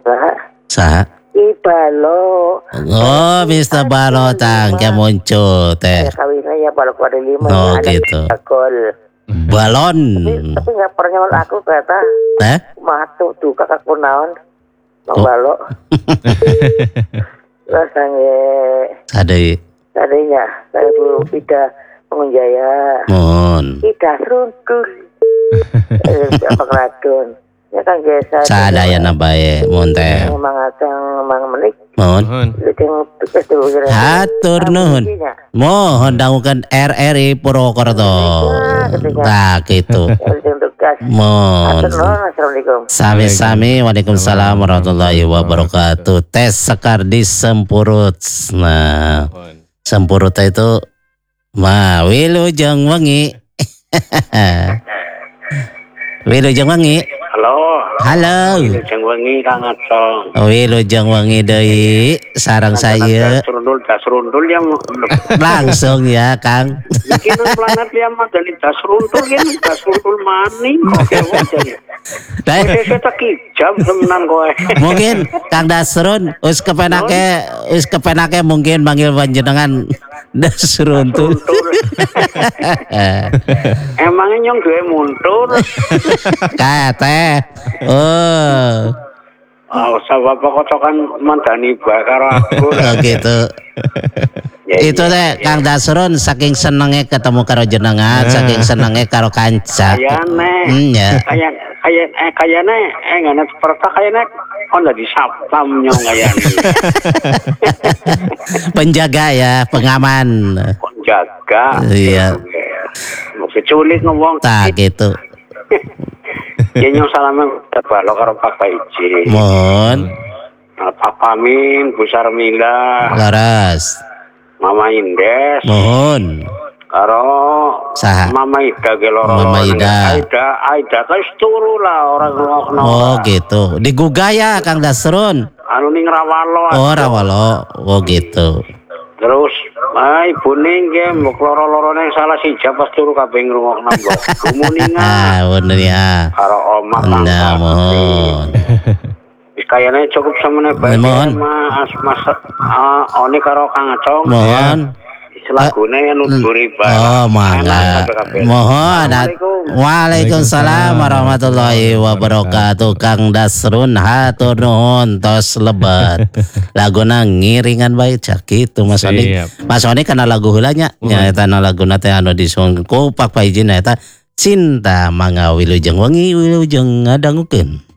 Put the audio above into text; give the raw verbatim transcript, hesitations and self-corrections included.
Pak. Saha? I Balo. Oh, mister Balo tangke muncul teh. Ya kawinnya ya Balo pada lima. Oh, ya, gitu. Gol. Balon. Tapi, tapi nggak pernah nyolot aku kata. Eh? Matu tuh kakak kunaon. Mang Oh. Balo. Lah sange. Sadai. Tadinya saya Bu Ida Mengunjaya. Mohon. Ida Seruntul. Eh, apa ngeladon. Ya kan biasa. Sadayana bae mun teh. Memang akan memang menik. Mohon. Yang tugas dulu kira. Hatur nuhun. Mohon dangukeun R R I Purwokerto. Nah, gitu. Yang tugas. Mohon. Hatur nuhun. Assalamualaikum. Sami-sami. Waalaikumsalam warahmatullahi wabarakatuh. Tes sekar di Sempurut. Nah, Sempurut itu mah wilujeng wengi. Wilujeng wengi. Halo. Halo. Wilujeng wengi Kang Acong. Wilujeng wengi deui sareng saya. Dasrundul dasrundul yang Langsung ya, Kang. bikin planet yang mah dari dasrundul kan dasrundul maning oke wae. Nah, Saya tak jam temenan kowe. mungkin Kang Dasrun us kepenake us kepenake mungkin manggil panjenengan Dasrun tuh. Emangnya nyong duwe muntur. Kate. Oh. Oh, sabab kocokan mandani bakar aku. Oh gitu. Ya, Itu teh Kang Dasrun saking senenge ketemu karo jenengan, saking senenge karo kanca. Kayane. Hmm, ya. Kayak kayak eh kayane eh ngana seperti kayane on di sapam nyong kayane. Penjaga ya, pengaman. Penjaga. Iya. Mau keculik ngomong. Tak gitu. Ya nyong salaman balo karo Pak Paiji. Mohon. Pak Pamin, Bu Sarmila, Laras. Mama Indes, Mohon. karo Saha? Mama Ida geloro. Mama Ida. Aida, Aida kan turu lah orang ngokno. Oh gitu. Digugah ya Kang Dasrun. Anu ning Rawalo. Oh Rawalo. Oh gitu. Terus ah ibu ning nggih mbok loro-lorone salah sija pas turu kabeh ngrungokno mbok. Gumuningan. Ah bener ya. Karo oma Nah, mohon. Wis kayane cukup samene bae. Mohon. Mas Mas ah oni karo Kang Acong. Mohon. Selagune nuturi bae. Oh mangga. Mohon. Waalaikumsalam warahmatullahi wabarakatuh. Kang Dasrun hatur nuhun tos lebat. Laguna ngiringan bae cak kitu Mas Oni. Mas Oni kana lagu heula nya nyaeta laguna teh anu disungkeun ku Pak Paiji nyaeta Cinta Mangga Wilujeng Wengi Wilujeng ngadangukeun.